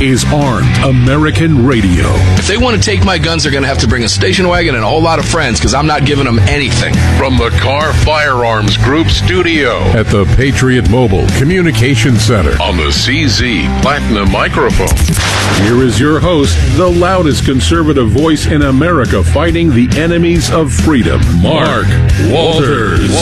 is Armed American Radio. If they want to take my guns, they're going to have to bring a station wagon and a whole lot of friends, because I'm not giving them anything. From the Car Firearms Group studio at the Patriot Mobile Communication Center on the CZ Platinum microphone. Here is your host, the loudest conservative voice in America fighting the enemies of freedom, Mark Walters.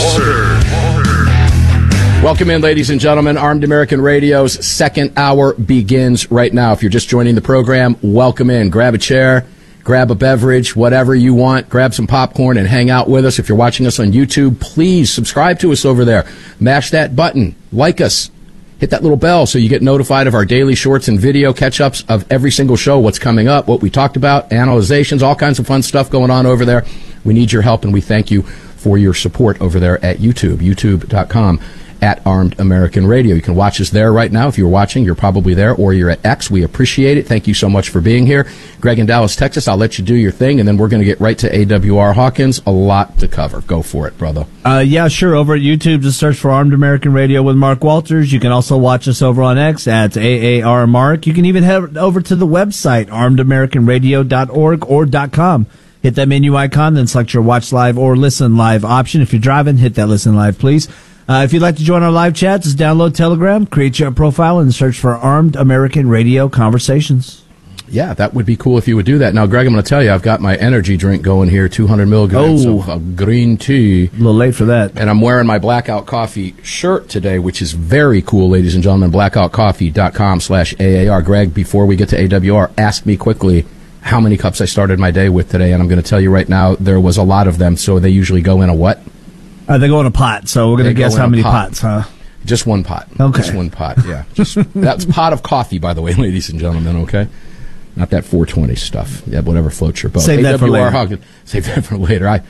Welcome in, ladies and gentlemen. Armed American Radio's second hour begins right now. If you're just joining the program, welcome in. Grab a chair, grab a beverage, whatever you want. Grab some popcorn and hang out with us. If you're watching us on YouTube, please subscribe to us over there. Mash that button. Like us. Hit that little bell so you get notified of our daily shorts and video catch-ups of every single show, what's coming up, what we talked about, analyzations, all kinds of fun stuff going on over there. We need your help, and we thank you for your support over there at YouTube, youtube.com. at Armed American Radio. You can watch us there right now. If you're watching, you're probably there, or you're at X. We appreciate it. Thank you so much for being here. Greg in Dallas, Texas, I'll let you do your thing, and then we're going to get right to AWR Hawkins. A lot to cover. Go for it, brother. Yeah, sure. Over at YouTube, just search for Armed American Radio with Mark Walters. You can also watch us over on X at AAR Mark. You can even head over to the website, armedamericanradio.org or .com. Hit that menu icon, then select your watch live or listen live option. If you're driving, hit that listen live, please. If you'd like to join our live chats, just download Telegram, create your profile, and search for Armed American Radio Conversations. Yeah, that would be cool if you would do that. Now, Greg, I'm going to tell you, I've got my energy drink going here, 200 milligrams of green tea. A little late for that. And I'm wearing my Blackout Coffee shirt today, which is very cool, ladies and gentlemen. blackoutcoffee.com/AAR. Greg, before we get to AWR, ask me quickly how many cups I started my day with today, and I'm going to tell you right now, there was a lot of them, so they usually go in a what? They go in a pot, so we're going to guess how many pots, huh? Just one pot. Okay. Just one pot, yeah. That's pot of coffee, by the way, ladies and gentlemen, okay? Not that 420 stuff. Yeah, whatever floats your boat. Save that for later. Hawkins. Save that for later. I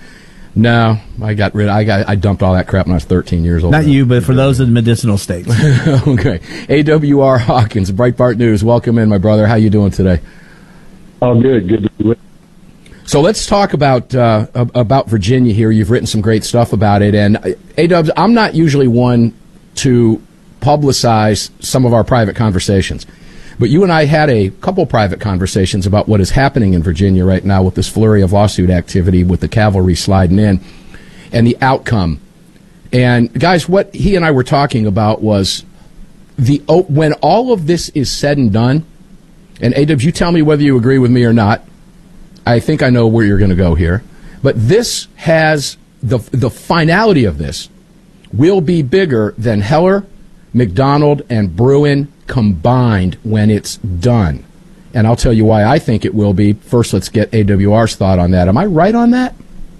dumped all that crap when I was 13 years old. Not you, but for those in medicinal states. Okay. AWR Hawkins, Breitbart News. Welcome in, my brother. How you doing today? Oh, good. Good to be with you. So let's talk about Virginia here. You've written some great stuff about it. And, A-Dubs, I'm not usually one to publicize some of our private conversations. But you and I had a couple private conversations about what is happening in Virginia right now with this flurry of lawsuit activity with the cavalry sliding in and the outcome. And, guys, what he and I were talking about was when all of this is said and done, and, A-Dubs, you tell me whether you agree with me or not. I think I know where you're going to go here. But this has the finality of this will be bigger than Heller, McDonald, and Bruen combined when it's done. And I'll tell you why I think it will be. First, let's get AWR's thought on that. Am I right on that?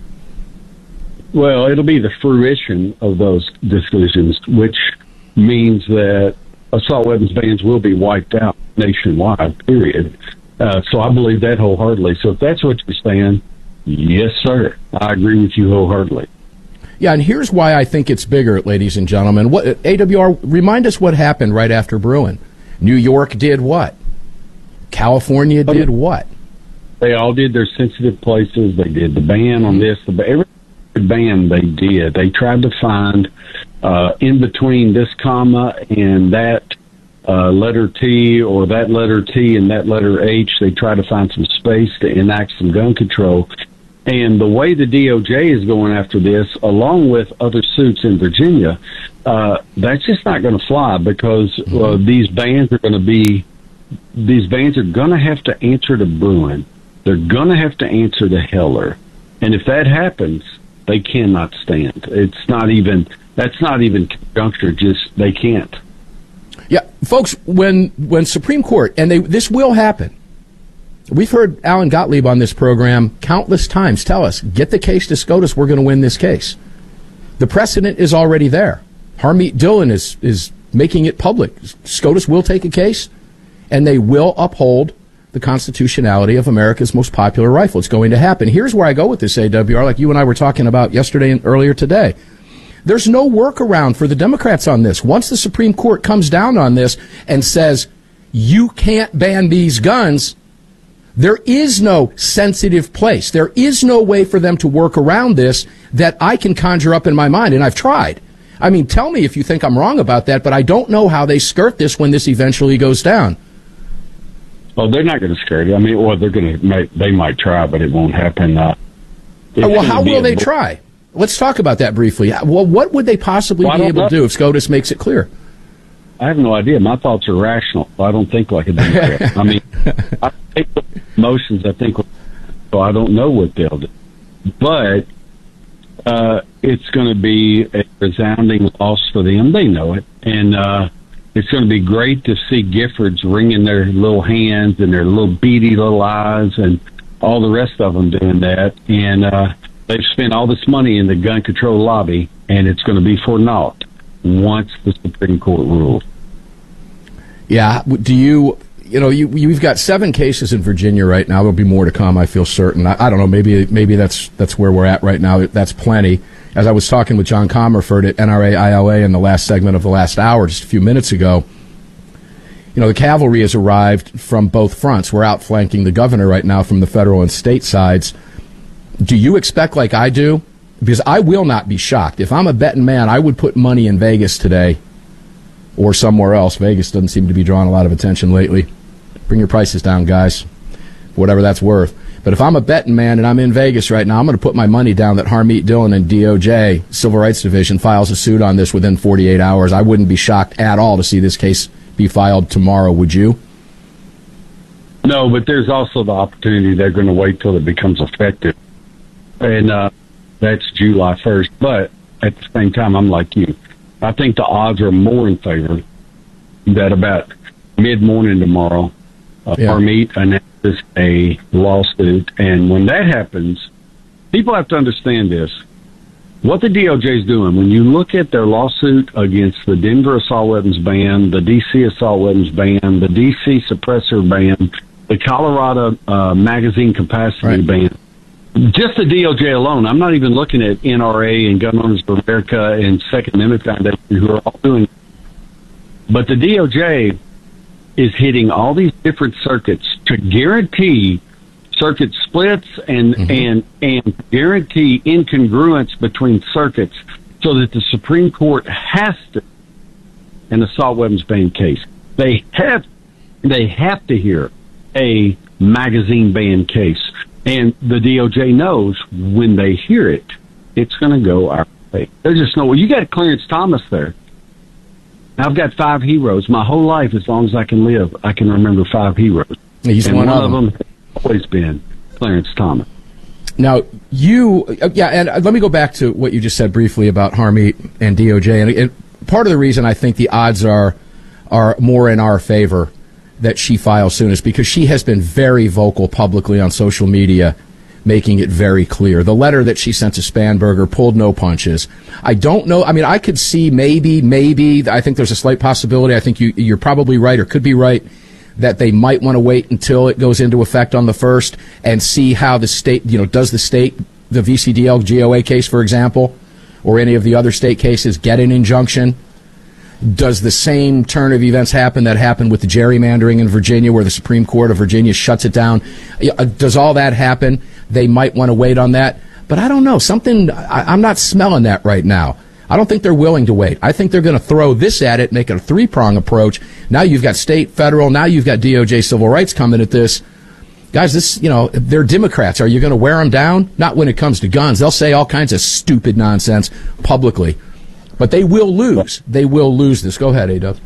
Well, it'll be the fruition of those decisions, which means that assault weapons bans will be wiped out nationwide, period. So I believe that wholeheartedly. So if that's what you're saying, yes, sir. I agree with you wholeheartedly. Yeah, and here's why I think it's bigger, ladies and gentlemen. What AWR, remind us what happened right after Bruen. New York did what? California did what? They all did their sensitive places. They did the ban on this. Every ban they did, they tried to find in between this comma and that letter T, or that letter T and that letter H, they try to find some space to enact some gun control. And the way the DOJ is going after this, along with other suits in Virginia, that's just not going to fly, because these bans are going to have to answer to Bruen. They're going to have to answer to Heller. And if that happens, they cannot stand. That's not even conjuncture, just they can't. Yeah, folks, when Supreme Court, and this will happen. We've heard Alan Gottlieb on this program countless times tell us, get the case to SCOTUS, we're going to win this case. The precedent is already there. Harmeet Dillon is making it public. SCOTUS will take a case, and they will uphold the constitutionality of America's most popular rifle. It's going to happen. Here's where I go with this, AWR, like you and I were talking about yesterday and earlier today. There's no workaround for the Democrats on this. Once the Supreme Court comes down on this and says, you can't ban these guns, there is no sensitive place. There is no way for them to work around this that I can conjure up in my mind, and I've tried. I mean, tell me if you think I'm wrong about that, but I don't know how they skirt this when this eventually goes down. Oh, they're not going to scare you. I mean, well, they might try, but it won't happen. Well, how will they try? Let's talk about that briefly. Well, what would they possibly be able to do if SCOTUS makes it clear? I have no idea. My thoughts are rational. I don't think like a Democrat. I mean, I take emotions. I think, so I don't know what they'll do. But it's going to be a resounding loss for them. They know it. And it's going to be great to see Giffords wringing their little hands and their little beady little eyes and all the rest of them doing that. And they've spent all this money in the gun control lobby, and it's going to be for naught once the Supreme Court rules. Yeah. Do you've got 7 cases in Virginia right now. There'll be more to come, I feel certain. I don't know. Maybe that's where we're at right now. That's plenty. As I was talking with John Comerford at NRA ILA in the last segment of the last hour, just a few minutes ago, the cavalry has arrived from both fronts. We're outflanking the governor right now from the federal and state sides. Do you expect, like I do? Because I will not be shocked. If I'm a betting man, I would put money in Vegas today or somewhere else. Vegas doesn't seem to be drawing a lot of attention lately. Bring your prices down, guys, whatever that's worth. But if I'm a betting man and I'm in Vegas right now, I'm going to put my money down that Harmeet Dillon and DOJ, Civil Rights Division, files a suit on this within 48 hours. I wouldn't be shocked at all to see this case be filed tomorrow, would you? No, but there's also the opportunity they're going to wait till it becomes effective. And that's July 1st. But at the same time, I'm like you. I think the odds are more in favor that about mid-morning tomorrow, Harmeet announces a lawsuit. And when that happens, people have to understand this. What the DOJ is doing, when you look at their lawsuit against the Denver assault weapons ban, the D.C. assault weapons ban, the D.C. suppressor ban, the Colorado magazine capacity ban, just the DOJ alone, I'm not even looking at NRA and Gun Owners of America and Second Amendment Foundation, who are all doing it. But the DOJ is hitting all these different circuits to guarantee circuit splits and guarantee incongruence between circuits so that the Supreme Court has to, an assault weapons ban case, they have to hear a magazine ban case. And the DOJ knows when they hear it, it's going to go our way. There's just no way. You got Clarence Thomas there. I've got 5 heroes. My whole life, as long as I can live, I can remember 5 heroes. He's and one of them has always been Clarence Thomas. Now, and let me go back to what you just said briefly about Harmeet and DOJ. And part of the reason I think the odds are more in our favor that she files soon is because she has been very vocal publicly on social media, making it very clear. The letter that she sent to Spanberger pulled no punches. I don't know. I mean, I could see maybe, I think there's a slight possibility. I think you're probably right or could be right that they might want to wait until it goes into effect on the 1st and see how the state, does the state, the VCDL GOA case, for example, or any of the other state cases get an injunction? Does the same turn of events happen that happened with the gerrymandering in Virginia where the Supreme Court of Virginia shuts it down? Does all that happen? They might want to wait on that. But I don't know. I'm not smelling that right now. I don't think they're willing to wait. I think they're going to throw this at it, make it a 3-prong approach. Now you've got state, federal, now you've got DOJ civil rights coming at this. Guys, they're Democrats. Are you going to wear them down? Not when it comes to guns. They'll say all kinds of stupid nonsense publicly. But they will lose. They will lose this. Go ahead, A-Dub.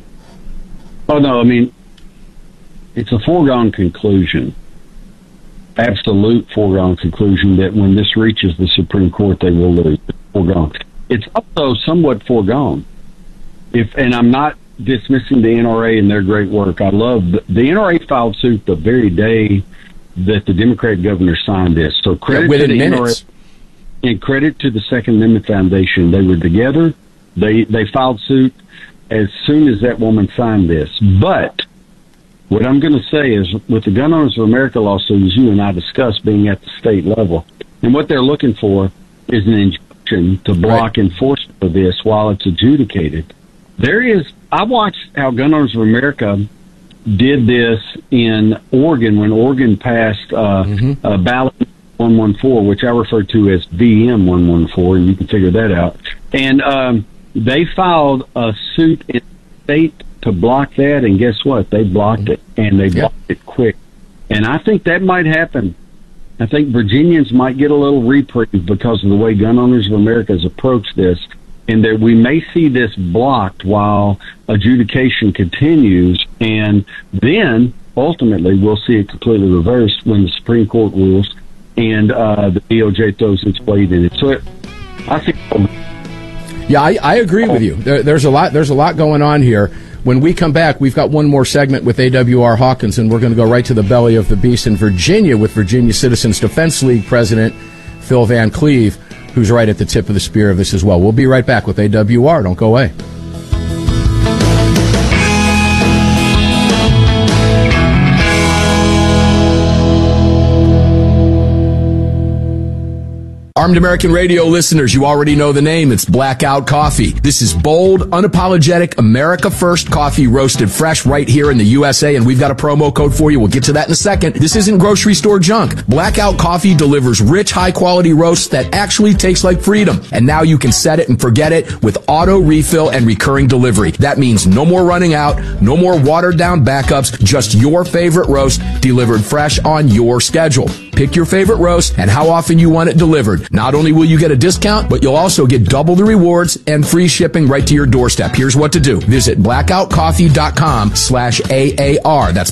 Oh, no, I mean, it's a foregone conclusion, absolute foregone conclusion that when this reaches the Supreme Court, they will lose. It's foregone. It's also somewhat foregone. And I'm not dismissing the NRA and their great work. I love the NRA filed suit the very day that the Democrat governor signed this. So credit to the NRA. And credit to the Second Amendment Foundation. They were together. They filed suit as soon as that woman signed this. But what I'm going to say is with the Gun Owners of America lawsuit, as you and I discussed, being at the state level, and what they're looking for is an injunction to block enforcement of this while it's adjudicated. I watched how Gun Owners of America did this in Oregon when Oregon passed ballot 114, which I refer to as VM 114, and you can figure that out. And they filed a suit in state to block that, and guess what? They blocked it, and they blocked it quick. And I think that might happen. I think Virginians might get a little reprieve because of the way Gun Owners of America has approached this, and that we may see this blocked while adjudication continues, and then ultimately we'll see it completely reversed when the Supreme Court rules and the DOJ throws its weight in it. So I think. Yeah, I agree with you. There's a lot going on here. When we come back, we've got one more segment with A.W.R. Hawkins, and we're going to go right to the belly of the beast in Virginia with Virginia Citizens Defense League President Phil Van Cleve, who's right at the tip of the spear of this as well. We'll be right back with A.W.R. Don't go away. Armed American Radio listeners, you already know the name. It's Blackout Coffee. This is bold, unapologetic, America First coffee roasted fresh right here in the USA, and we've got a promo code for you. We'll get to that in a second. This isn't grocery store junk. Blackout Coffee delivers rich, high-quality roasts that actually taste like freedom. And now you can set it and forget it with auto refill and recurring delivery. That means no more running out, no more watered-down backups, just your favorite roast delivered fresh on your schedule. Pick your favorite roast and how often you want it delivered. Not only will you get a discount, but you'll also get double the rewards and free shipping right to your doorstep. Here's what to do. Visit blackoutcoffee.com/AAR. That's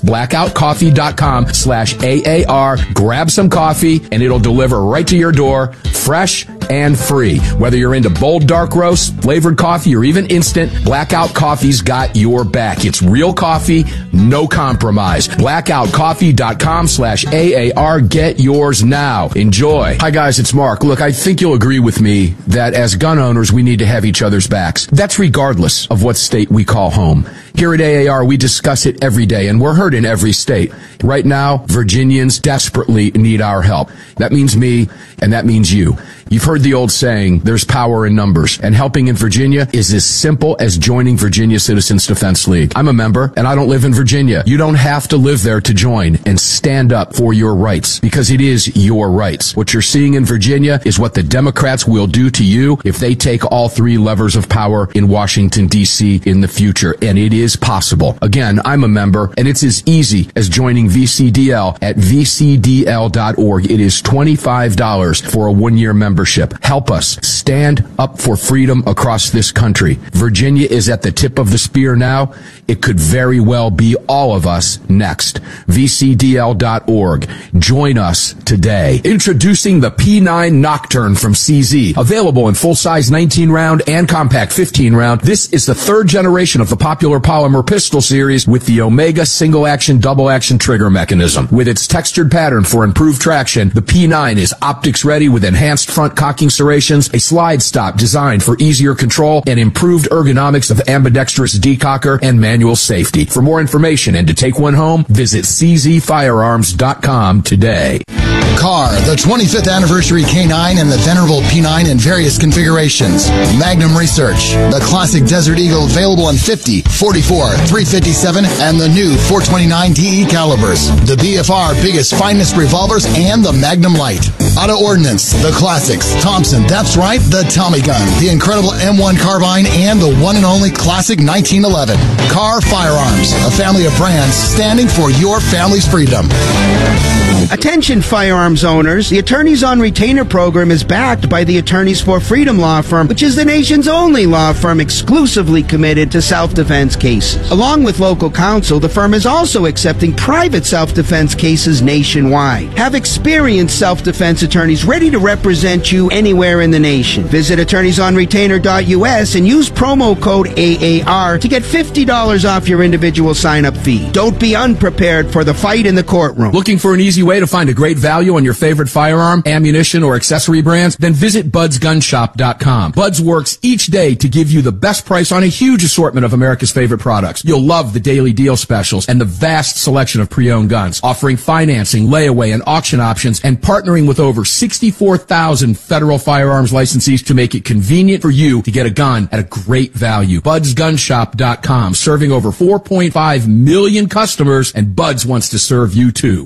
blackoutcoffee.com/AAR. Grab some coffee and it'll deliver right to your door, fresh and free. Whether you're into bold dark roast, flavored coffee, or even instant, Blackout Coffee's got your back. It's real coffee, no compromise. blackoutcoffee.com/AAR. Get yours now. Enjoy. Hi guys, it's Mark. Look, I think you'll agree with me that as gun owners, we need to have each other's backs. That's regardless of what state we call home. Here at AAR, we discuss it every day, and we're heard in every state. Right now, Virginians desperately need our help. That means me, and that means you. You've heard the old saying, there's power in numbers, and helping in Virginia is as simple as joining Virginia Citizens Defense League. I'm a member, and I don't live in Virginia. You don't have to live there to join and stand up for your rights, because it is your rights. What you're seeing in Virginia is what the Democrats will do to you if they take all three levers of power in Washington, D.C. in the future, and it is possible. Again, I'm a member, and it's as easy as joining VCDL at vcdl.org. It is $25 for a one-year membership. Help us stand up for freedom across this country. Virginia is at the tip of the spear now. It could very well be all of us next. vcdl.org. Join us today. Introducing the P9 Nocturne from CZ. Available in full-size 19-round and compact 15-round. This is the third generation of the popular polymer pistol series with the Omega single-action, double-action trigger mechanism. With its textured pattern for improved traction, the P9 is optics-ready with enhanced front cocking serrations, a slide stop designed for easier control, and improved ergonomics of ambidextrous decocker and manual safety. For more information and to take one home, visit czfirearms.com today. KAR, the 25th anniversary K9 and the venerable P9 in various configurations. Magnum Research, the classic Desert Eagle available in 50, 44, 357, and the new 429 DE calibers. The BFR biggest finest revolvers and the Magnum Light. Auto Ordnance, the classics. Thompson, that's right, the Tommy gun, the incredible M1 carbine, and the one and only classic 1911. KAR Firearms, a family of brands standing for your family's freedom. Attention firearms owners, the Attorneys on Retainer program is backed by the Attorneys for Freedom law firm, which is the nation's only law firm exclusively committed to self-defense cases. Along with local counsel, the firm is also accepting private self-defense cases nationwide. Have experienced self-defense attorneys ready to represent you anywhere in the nation. Visit attorneysonretainer.us and use promo code AAR to get $50 off your individual sign-up fee. Don't be unprepared for the fight in the courtroom. Looking for an easy way to find a great value on your favorite firearm, ammunition, or accessory brands? Then visit budsgunshop.com. Buds works each day to give you the best price on a huge assortment of America's favorite products. You'll love the daily deal specials and the vast selection of pre-owned guns, offering financing, layaway, and auction options, and partnering with over 64,000 federal firearms licensees to make it convenient for you to get a gun at a great value. budsgunshop.com, serving over 4.5 million customers, and Buds wants to serve you too.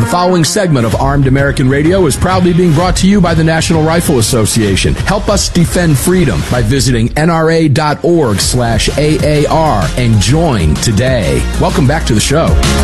following segment of Armed American Radio is proudly being brought to you by the National Rifle Association. Help us defend freedom by visiting nra.org/AAR and join today. Welcome back to the show.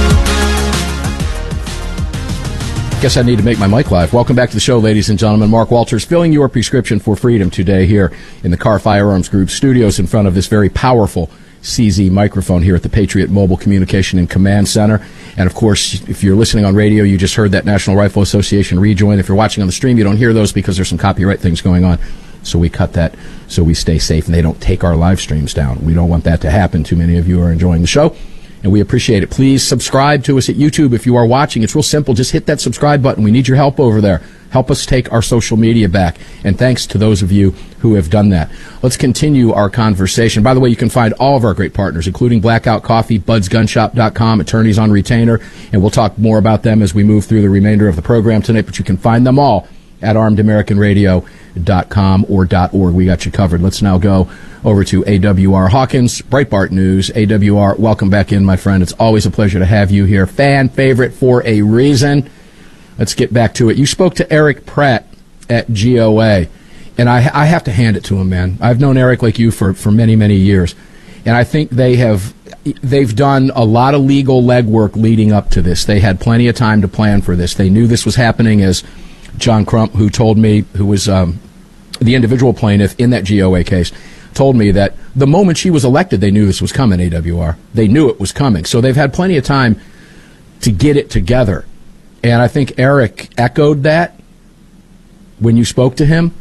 Guess I need to make my mic live. Welcome back to the show, ladies and gentlemen. Mark Walters filling your prescription for freedom today here in the Car Firearms Group studios in front of this very powerful CZ microphone here at the Patriot Mobile Communication and Command Center. And, of course, if you're listening on radio, you just heard that National Rifle Association rejoin. If you're watching on the stream, you don't hear those because there's some copyright things going on. So we cut that so we stay safe and they don't take our live streams down. We don't want that to happen. Too many of you are enjoying the show, and we appreciate it. Please subscribe to us at YouTube if you are watching. It's real simple. Just hit that subscribe button. We need your help over there. Help us take our social media back. And thanks to those of you who have done that. Let's continue our conversation. By the way, you can find all of our great partners, including Blackout Coffee, BudsGunShop.com, Attorneys on Retainer, and we'll talk more about them as we move through the remainder of the program tonight, but you can find them all at ArmedAmericanRadio.com or .org. We got you covered. Let's now go over to AWR Hawkins, Breitbart News. AWR, welcome back in, my friend. It's always a pleasure to have you here. Fan favorite for a reason. Let's get back to it. You spoke to Eric Pratt at GOA, and I have to hand it to him, man. I've known Eric like you for many, many years, and I think they've done a lot of legal legwork leading up to this. They had plenty of time to plan for this. They knew this was happening, as John Crump, who told me, who was the individual plaintiff in that GOA case, told me that the moment she was elected, they knew this was coming, AWR. They knew it was coming. So they've had plenty of time to get it together. And I think Eric echoed that when you spoke to him.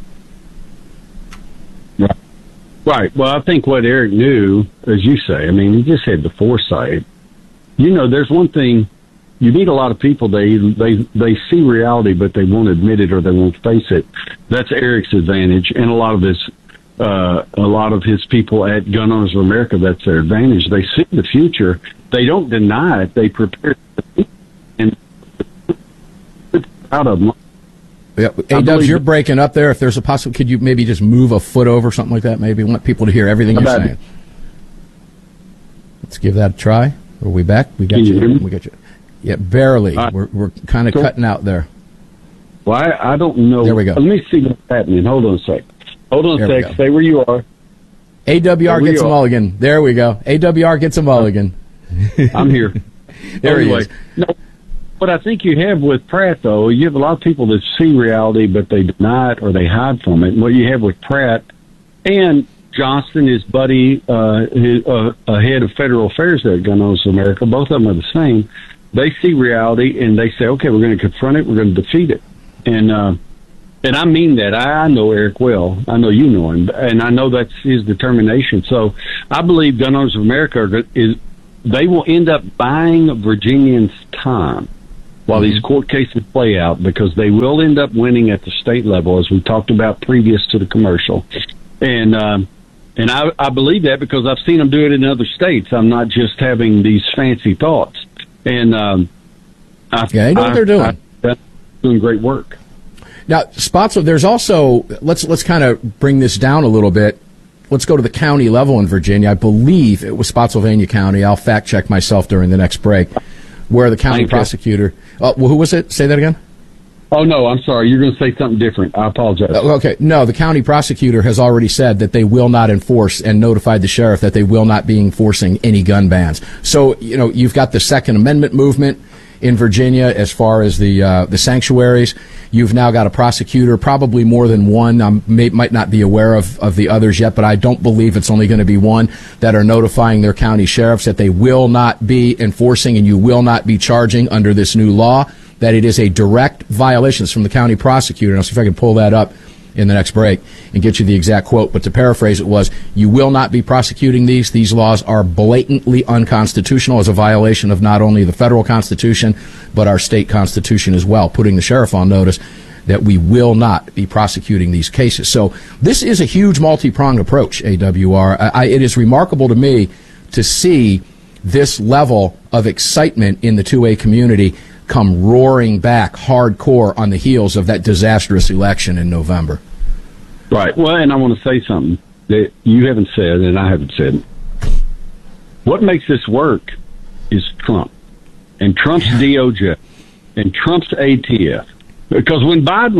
Right. Well, I think what Eric knew, as you say, I mean, he just had the foresight. You know, there's one thing. You meet a lot of people, they see reality, but they won't admit it or they won't face it. That's Eric's advantage, and a lot of his people at Gun Owners of America, that's their advantage. They see the future. They don't deny it. They prepare and out of them. Yeah. Hey, Dubs, you're breaking up there. If there's a possibility, could you maybe just move a foot over, something like that? Maybe want people to hear everything you're saying. Let's give that a try. Are we back? We got you. We got you. Yeah, barely. We're kind of cutting out there. Well, I don't know. There we go. Let me see what's happening. Hold on a sec. Stay where you are. AWR gets a mulligan. There we go. AWR gets a mulligan. I'm here. There he is. No, what I think you have with Pratt, though, you have a lot of people that see reality, but they deny it or they hide from it. And what you have with Pratt and Johnston, his buddy, head of federal affairs there at Gun Owners of America, both of them are the same. They see reality and they say, okay, we're going to confront it, we're going to defeat it. And I mean that. I know Eric well. I know you know him, and I know that's his determination. So I believe Gun Owners of America they will end up buying Virginians' time while these court cases play out, because they will end up winning at the state level, as we talked about previous to the commercial. And I believe that because I've seen them do it in other states. I'm not just having these fancy thoughts. And they know what they're doing. They're doing great work. Now, Spotswood, there's also, let's kind of bring this down a little bit. Let's go to the county level in Virginia. I believe it was Spotsylvania County. I'll fact check myself during the next break, where the county prosecutor. Who was it? Say that again. Oh, no, I'm sorry. You're going to say something different. I apologize. Okay. No, the county prosecutor has already said that they will not enforce, and notified the sheriff that they will not be enforcing any gun bans. So, you know, you've got the Second Amendment movement in Virginia as far as the sanctuaries. You've now got a prosecutor, probably more than one. I might not be aware of the others yet, but I don't believe it's only going to be one, that are notifying their county sheriffs that they will not be enforcing and you will not be charging under this new law, that it is a direct violation. It's from the county prosecutor. And I'll see if I can pull that up in the next break and get you the exact quote. But to paraphrase it was, you will not be prosecuting these. These laws are blatantly unconstitutional, as a violation of not only the federal constitution, but our state constitution as well, putting the sheriff on notice that we will not be prosecuting these cases. So this is a huge multi-pronged approach, AWR. It is remarkable to me to see this level of excitement in the 2A community come roaring back hardcore on the heels of that disastrous election in November. Right. Well, and I want to say something that you haven't said and I haven't said. What makes this work is Trump and Trump's DOJ. and Trump's ATF. Because when Biden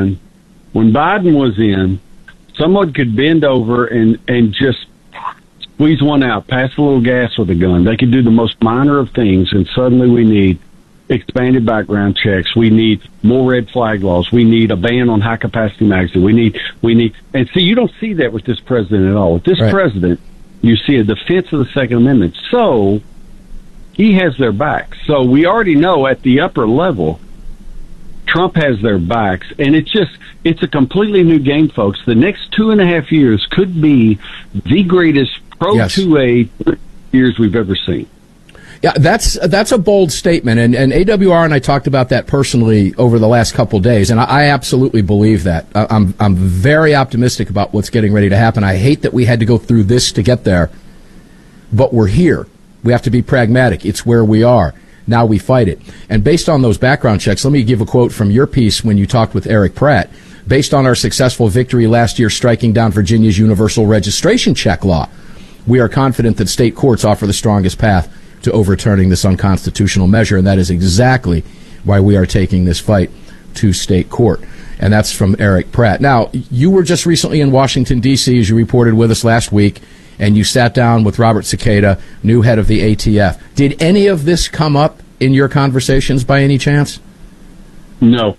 was in, someone could bend over and just squeeze one out, pass a little gas with a gun. They could do the most minor of things, and suddenly we need expanded background checks. We need more red flag laws. We need a ban on high capacity magazines. We need, and see, you don't see that with this president at all. With this president, you see a defense of the Second Amendment. So he has their backs. So we already know at the upper level, Trump has their backs, and it's a completely new game, folks. The next 2.5 years could be the greatest pro-2A years we've ever seen. Yeah, that's a bold statement, and AWR and I talked about that personally over the last couple of days, and I absolutely believe that. I'm very optimistic about what's getting ready to happen. I hate that we had to go through this to get there, but we're here. We have to be pragmatic. It's where we are. Now we fight it. And based on those background checks, let me give a quote from your piece when you talked with Eric Pratt. Based on our successful victory last year striking down Virginia's universal registration check law, we are confident that state courts offer the strongest path to overturning this unconstitutional measure, and that is exactly why we are taking this fight to state court. And that's from Eric Pratt. Now, you were just recently in Washington, D.C., as you reported with us last week, and you sat down with Robert Cicada, new head of the ATF. Did any of this come up in your conversations by any chance? No,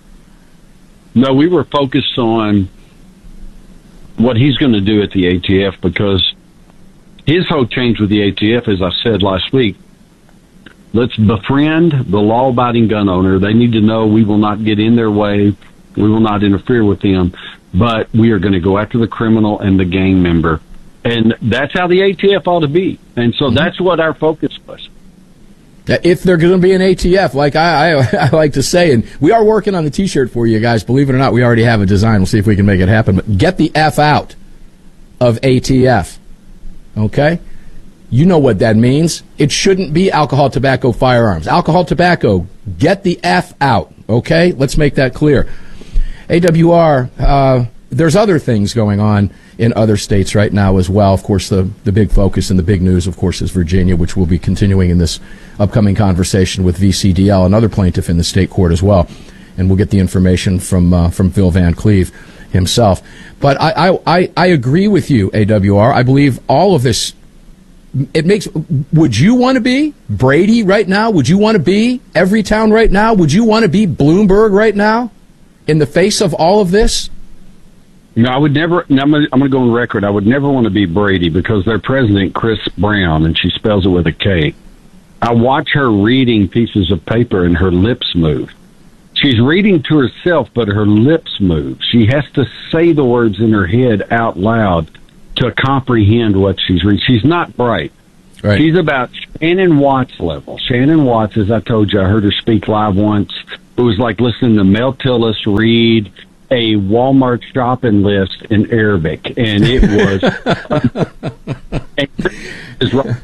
we were focused on what he's going to do at the ATF, because his whole change with the ATF, as I said last week, let's befriend the law-abiding gun owner. They need to know we will not get in their way. We will not interfere with them, but we are going to go after the criminal and the gang member. And that's how the ATF ought to be. And so that's what our focus was. If they're going to be an ATF, like I like to say, and we are working on the T-shirt for you guys. Believe it or not, we already have a design. We'll see if we can make it happen. But get the F out of ATF. Okay? You know what that means. It shouldn't be alcohol, tobacco, firearms. Alcohol, tobacco, get the F out. Okay? Let's make that clear. AWR, there's other things going on in other states right now as well. Of course, the big focus and the big news, of course, is Virginia, which we'll be continuing in this upcoming conversation with VCDL, another plaintiff in the state court as well. And we'll get the information from Phil Van Cleve himself. But I agree with you, AWR. I believe all of this, it makes, would you want to be Brady right now? Would you want to be Everytown right now? Would you want to be Bloomberg right now in the face of all of this? No, I would never. I'm going to go on record. I would never want to be Brady, because their president, Chris Brown, and she spells it with a K. I watch her reading pieces of paper and her lips move. She's reading to herself, but her lips move. She has to say the words in her head out loud to comprehend what she's reading. She's not bright. Right. She's about Shannon Watts level. Shannon Watts, as I told you, I heard her speak live once. It was like listening to Mel Tillis read a Walmart shopping list in Arabic, and it was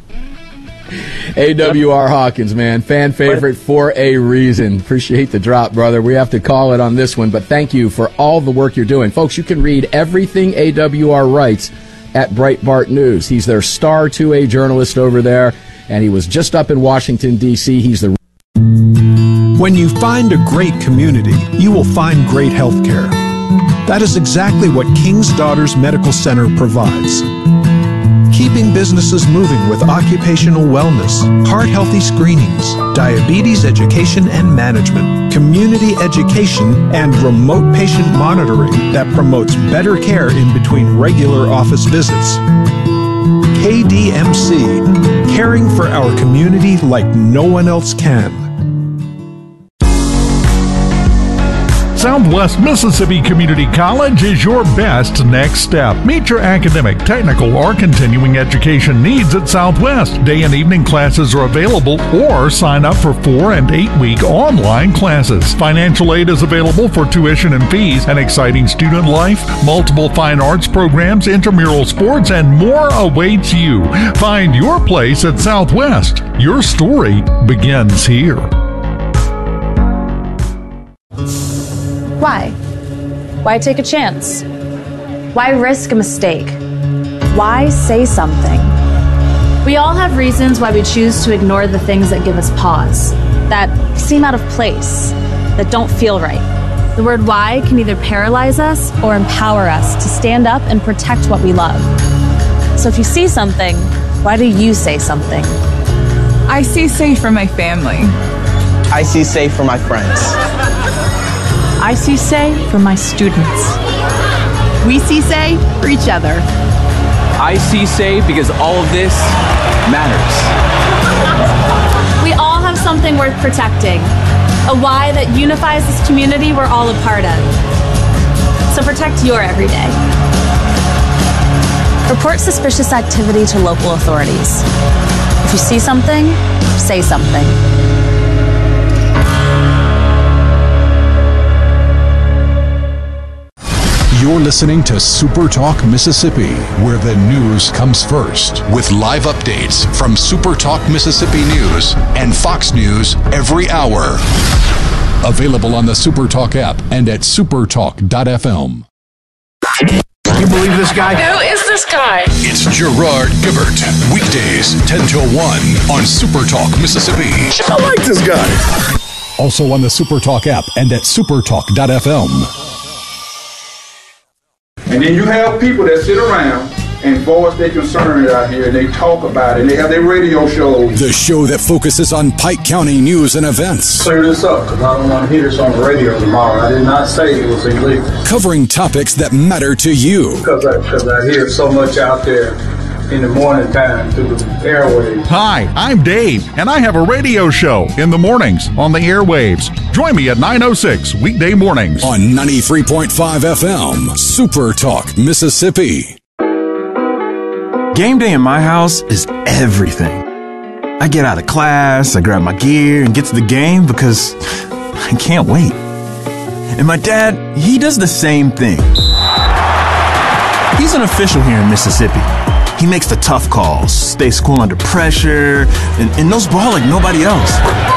AWR Hawkins, man, fan favorite for a reason. Appreciate the drop, brother. We have to call it on this one, but thank you for all the work you're doing. Folks, you can read everything AWR writes at Breitbart News. He's their star 2A journalist over there, and he was just up in Washington, D.C. He's the When you find a great community, you will find great health care. That is exactly what King's Daughters Medical Center provides. Keeping businesses moving with occupational wellness, heart-healthy screenings, diabetes education and management, community education, and remote patient monitoring that promotes better care in between regular office visits. KDMC, caring for our community like no one else can. Southwest Mississippi Community College is your best next step. Meet your academic, technical, or continuing education needs at Southwest. Day and evening classes are available, or sign up for 4 and 8 week online classes. Financial aid is available for tuition and fees, an exciting student life, multiple fine arts programs, intramural sports, and more awaits you. Find your place at Southwest. Your story begins here. Why? Why take a chance? Why risk a mistake? Why say something? We all have reasons why we choose to ignore the things that give us pause. that seem out of place, that don't feel right. The word why can either paralyze us or empower us to stand up and protect what we love. So if you see something, why do you say something? I see safe for my family. I see safe for my friends. I see say for my students. We see say for each other. I see say because all of this matters. We all have something worth protecting, a why that unifies this community we're all a part of. So protect your everyday. Report suspicious activity to local authorities. If you see something, say something. You're listening to Super Talk Mississippi, where the news comes first. With live updates from Super Talk Mississippi News and Fox News every hour. Available on the Super Talk app and at supertalk.fm. You believe this guy? Who is this guy? It's Gerard Gibert. Weekdays 10 till 1 on Super Talk Mississippi. I like this guy. Also on the Super Talk app and at supertalk.fm. And then you have people that sit around and voice their concerns out here, and they talk about it, and they have their radio shows. The show that focuses on Pike County news and events. Clear this up, because I don't want to hear this on the radio tomorrow. I did not say it was illegal. Covering topics that matter to you. Because I hear so much out there in the morning time through the airwaves. Hi, I'm Dave, and I have a radio show in the mornings on the airwaves. Join me at 9:06 weekday mornings on 93.5 FM, Super Talk Mississippi. Game day in my house is everything. I get out of class, I grab my gear, and get to the game because I can't wait. And my dad, he does the same thing. He's an official here in Mississippi. He makes the tough calls, stays cool under pressure, and knows ball like nobody else.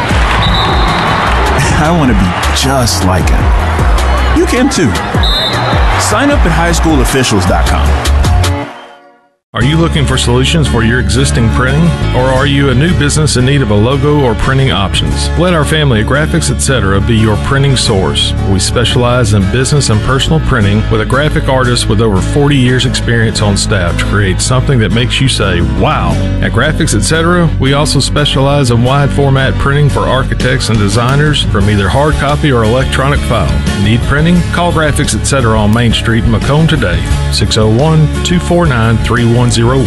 I want to be just like him. You can too. Sign up at highschoolofficials.com. Are you looking for solutions for your existing printing? Or are you a new business in need of a logo or printing options? Let our family of Graphics Etc. be your printing source. We specialize in business and personal printing with a graphic artist with over 40 years experience on staff to create something that makes you say, wow. At Graphics Etc., we also specialize in wide format printing for architects and designers from either hard copy or electronic file. Need printing? Call Graphics Etc. on Main Street in Macomb today, 601-249-3101.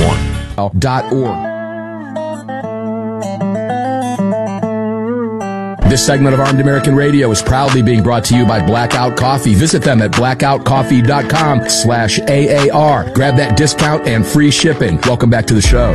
This segment of Armed American Radio is proudly being brought to you by Blackout Coffee. Visit them at blackoutcoffee.com/AAR. Grab that discount and free shipping. Welcome back to the show.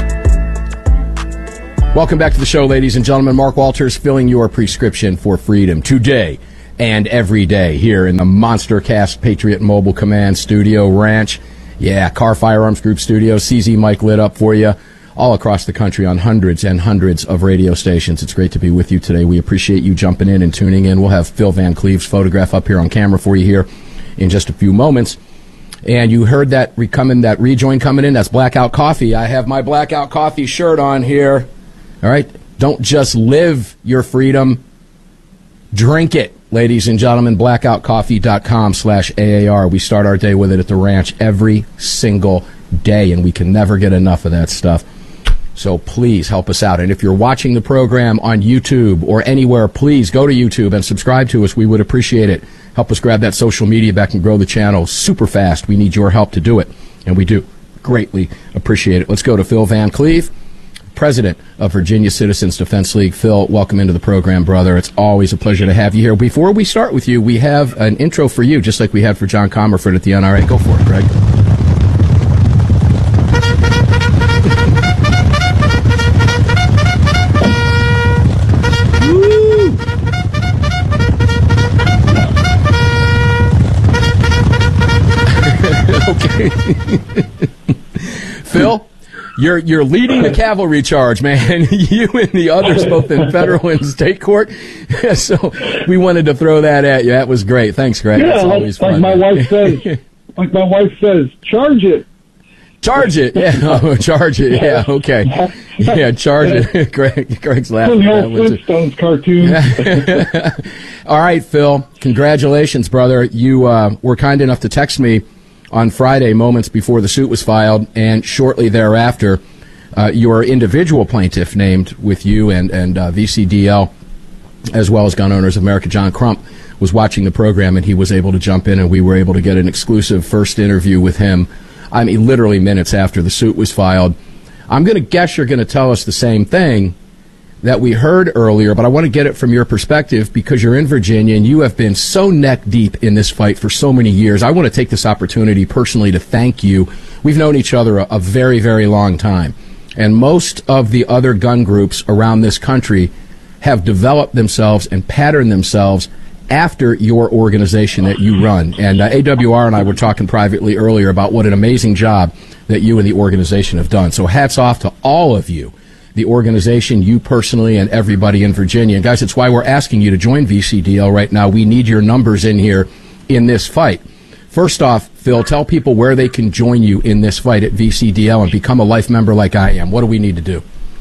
Welcome back to the show, ladies and gentlemen. Mark Walters filling your prescription for freedom today and every day here in the Monster Cast Patriot Mobile Command Studio Ranch. Yeah, Car Firearms Group Studio, CZ Mike lit up for you all across the country on hundreds and hundreds of radio stations. It's great to be with you today. We appreciate you jumping in and tuning in. We'll have Phil Van Cleve's photograph up here on camera for you here in just a few moments. And you heard that rejoin coming in. That's Blackout Coffee. I have my Blackout Coffee shirt on here. All right? Don't just live your freedom. Drink it. Ladies and gentlemen, blackoutcoffee.com/AAR. We start our day with it at the ranch every single day, and we can never get enough of that stuff. So please help us out. And if you're watching the program on YouTube or anywhere, please go to YouTube and subscribe to us. We would appreciate it. Help us grab that social media back and grow the channel super fast. We need your help to do it, and we do. Greatly appreciate it. Let's go to Phil Van Cleve, President of Virginia Citizens Defense League. Phil, welcome into the program, brother. It's always a pleasure to have you here. Before we start with you, we have an intro for you, just like we had for John Comerford at the NRA. Go for it, Greg. Okay. Phil? You're leading the cavalry charge, man. You and the others, both in federal and state court. So we wanted to throw that at you. That was great. Thanks, Greg. Yeah, That's always fun. Like my wife says, charge it. Charge it. Yeah, charge it. Yeah, okay. Yeah, charge it. Greg's laughing. Flintstones cartoon. All right, Phil. Congratulations, brother. You were kind enough to text me on Friday, moments before the suit was filed, and shortly thereafter, your individual plaintiff named with you and VCDL, as well as Gun Owners of America, John Crump, was watching the program, and he was able to jump in, and we were able to get an exclusive first interview with him. I mean, literally minutes after the suit was filed. I'm going to guess you're going to tell us the same thing that we heard earlier, but I want to get it from your perspective because you're in Virginia and you have been so neck deep in this fight for so many years. I want to take this opportunity personally to thank you. We've known each other a very, very long time, and most of the other gun groups around this country have developed themselves and patterned themselves after your organization that you run. And AWR and I were talking privately earlier about what an amazing job that you and the organization have done. So hats off to all of you, the organization, you personally, and everybody in Virginia. And guys, it's why we're asking you to join VCDL right now. We need your numbers in here in this fight. First off, Phil, tell people where they can join you in this fight at VCDL and become a life member like I am. What do we need to do?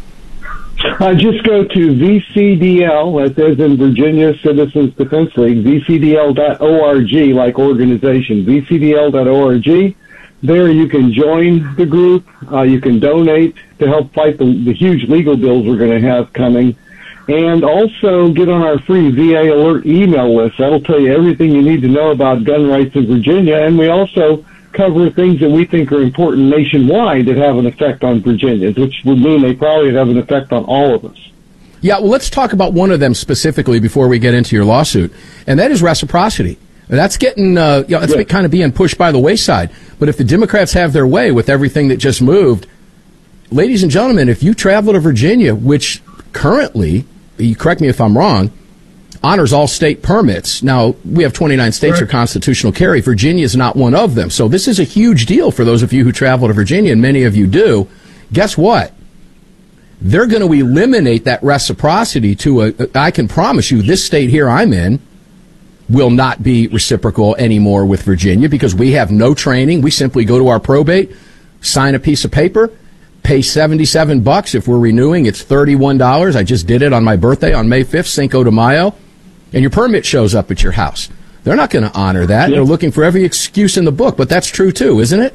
Just go to VCDL, that is in Virginia Citizens Defense League, VCDL.org, like organization, VCDL.org. There you can join the group. You can donate to help fight the huge legal bills we're going to have coming. And also get on our free VA Alert email list. That'll tell you everything you need to know about gun rights in Virginia. And we also cover things that we think are important nationwide that have an effect on Virginians, which would mean they probably have an effect on all of us. Yeah, well, let's talk about one of them specifically before we get into your lawsuit, and that is reciprocity. That's getting, that's kind of being pushed by the wayside. But if the Democrats have their way with everything that just moved, ladies and gentlemen, if you travel to Virginia, which currently, you correct me if I'm wrong, honors all state permits. Now, we have 29 states for constitutional carry. Virginia is not one of them. So this is a huge deal for those of you who travel to Virginia, and many of you do. Guess what? They're going to eliminate that reciprocity to I can promise you this state here I'm in will not be reciprocal anymore with Virginia because we have no training. We simply go to our probate, sign a piece of paper, pay $77 if we're renewing. It's $31. I just did it on my birthday on May 5th, Cinco de Mayo. And your permit shows up at your house. They're not going to honor that. They're looking for every excuse in the book, but that's true too, isn't it?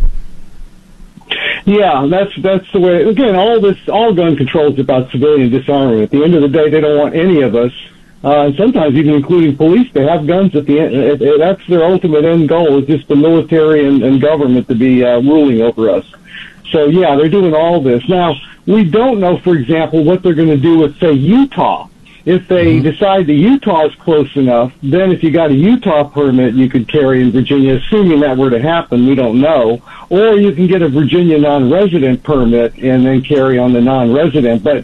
Yeah, that's the way. Again, all gun control is about civilian disarmament. At the end of the day, they don't want any of us, and sometimes even including police, to have guns at the end. That's their ultimate end goal, is just the military and government to be ruling over us. So yeah, they're doing all this. Now, we don't know, for example, what they're going to do with, say, Utah. If they decide that Utah is close enough, then if you got a Utah permit, you could carry in Virginia, assuming that were to happen. We don't know. Or you can get a Virginia non-resident permit and then carry on the non-resident. But,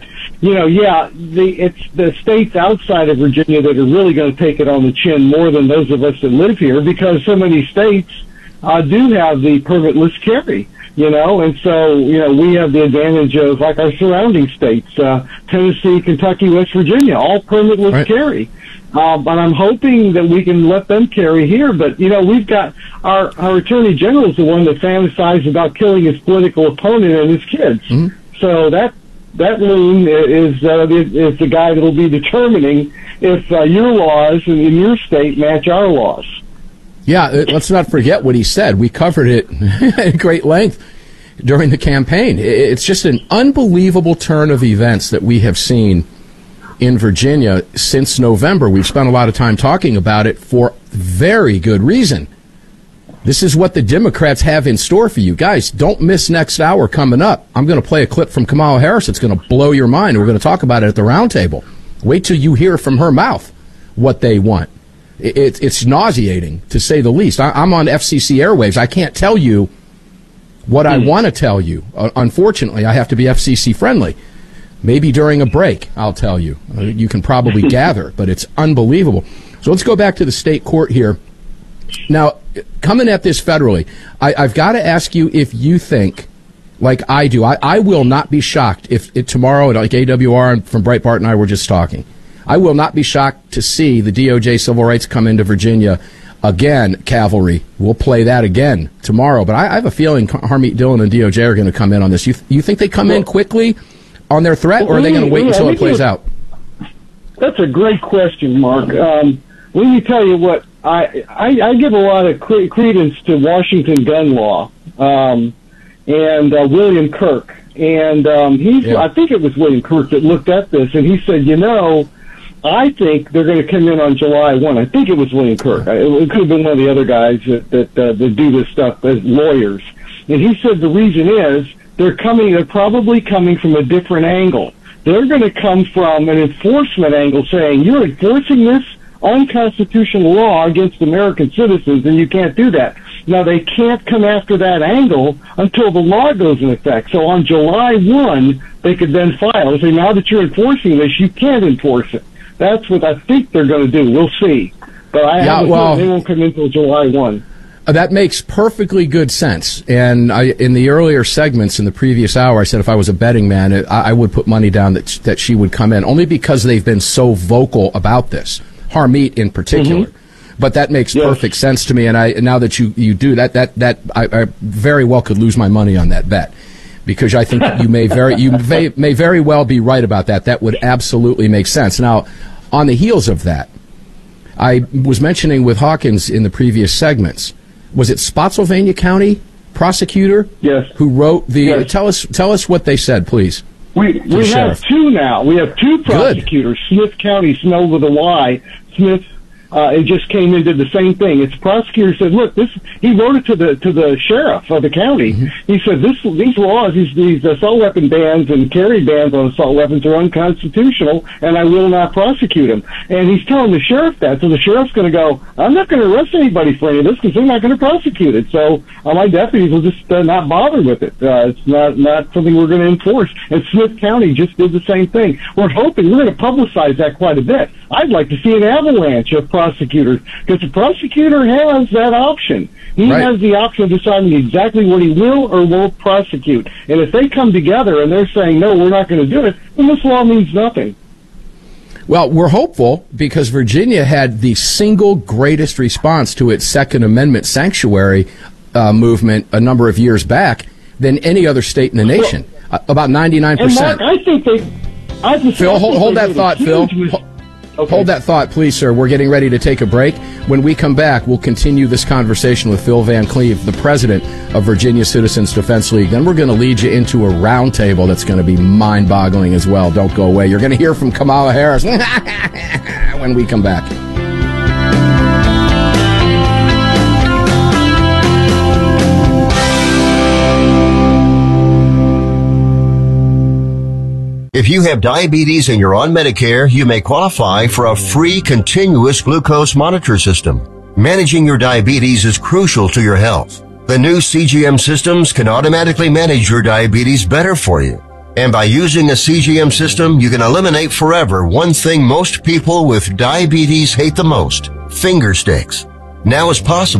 it's the states outside of Virginia that are really going to take it on the chin more than those of us that live here, because so many states do have the permitless carry. And so, we have the advantage of, like, our surrounding states, Tennessee, Kentucky, West Virginia, all permitless carry. But I'm hoping that we can let them carry here. But, we've got our Attorney General is the one that fantasized about killing his political opponent and his kids. So that loon is the guy that will be determining if your laws in your state match our laws. Yeah, let's not forget what he said. We covered it at great length during the campaign. It's just an unbelievable turn of events that we have seen in Virginia since November. We've spent a lot of time talking about it for very good reason. This is what the Democrats have in store for you. Guys, don't miss next hour coming up. I'm going to play a clip from Kamala Harris. It's going to blow your mind. We're going to talk about it at the roundtable. Wait till you hear from her mouth what they want. It's nauseating, to say the least. I'm on FCC airwaves. I can't tell you what I want to tell you. Unfortunately, I have to be FCC friendly. Maybe during a break, I'll tell you. You can probably gather, but it's unbelievable. So let's go back to the state court here. Now, coming at this federally, I've got to ask you if you think, like I do, I will not be shocked if tomorrow, like AWR and from Breitbart and I were just talking, I will not be shocked to see the DOJ civil rights come into Virginia again, Cavalry, we'll play that again tomorrow. But I have a feeling Harmeet Dillon and DOJ are going to come in on this. You think they come in quickly on their threat, or are they going to wait until it plays out? That's a great question, Mark. Let me tell you what, I give a lot of credence to Washington gun law and William Kirk. And I think it was William Kirk that looked at this, and he said, I think they're going to come in on July 1. I think it was William Kirk. It could have been one of the other guys that do this stuff as lawyers. And he said the reason is they're probably coming from a different angle. They're going to come from an enforcement angle, saying you're enforcing this unconstitutional law against American citizens, and you can't do that. Now, they can't come after that angle until the law goes in effect. So on July 1, they could then file and say, now that you're enforcing this, you can't enforce it. That's what I think they're going to do. We'll see. But I have a feeling they won't come in until July 1. That makes perfectly good sense. And in the earlier segments in the previous hour, I said if I was a betting man, I would put money down that she would come in, only because they've been so vocal about this, Harmeet in particular. Mm-hmm. But that makes perfect sense to me. And now that you do that, I very well could lose my money on that bet, because I think you may very well be right about that. That would absolutely make sense. Now, on the heels of that, I was mentioning with Hawkins in the previous segments, was it Spotsylvania County prosecutor? Yes. Who wrote the? Yes. Tell us what they said, please. We have two now. We have two prosecutors. Good. Smith County, spelled with a Y. Smith. It just came and did the same thing. Its prosecutor said, "Look, this." He wrote it to the sheriff of the county. Mm-hmm. He said, "These laws, these assault weapon bans and carry bans on assault weapons are unconstitutional, and I will not prosecute them." And he's telling the sheriff that, so the sheriff's going to go, "I'm not going to arrest anybody for any of this because they're not going to prosecute it." So my deputies will just not bother with it. It's not something we're going to enforce. And Smith County just did the same thing. We're hoping we're going to publicize that quite a bit. I'd like to see an avalanche of prosecutors, because the prosecutor has that option. He has the option of deciding exactly what he will or won't prosecute. And if they come together and they're saying, no, we're not going to do it, then this law means nothing. Well, we're hopeful, because Virginia had the single greatest response to its Second Amendment sanctuary movement a number of years back than any other state in the nation. About 99%. And Mark, I think they... Phil, hold that thought, Phil. Okay. Hold that thought, please, sir. We're getting ready to take a break. When we come back, we'll continue this conversation with Phil Van Cleve, the president of Virginia Citizens Defense League. Then we're going to lead you into a roundtable that's going to be mind-boggling as well. Don't go away. You're going to hear from Kamala Harris when we come back. If you have diabetes and you're on Medicare, you may qualify for a free continuous glucose monitor system. Managing your diabetes is crucial to your health. The new CGM systems can automatically manage your diabetes better for you. And by using a CGM system, you can eliminate forever one thing most people with diabetes hate the most: finger sticks. Now is possible.